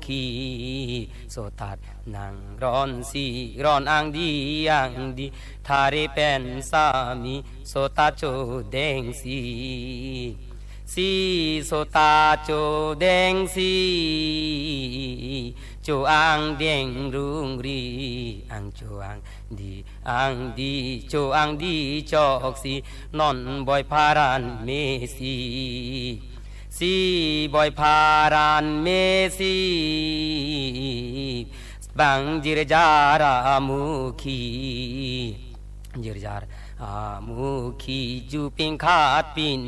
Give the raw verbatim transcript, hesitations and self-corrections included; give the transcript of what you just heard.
ขีโสตัดนางร้อนสีร้อนอังดีอังดีทาเรเป็นสามีโสตาโจเดงสีสีโสตาโจเดงสีโจอังเดงรุงรีอังโจอังดีอังดีโจอังดีจอกสีนอนบอยพารันเมสีสีบอยพารานเมสีบังจิรจารามุขีจิรจารามุขีจูปิงขาดปิน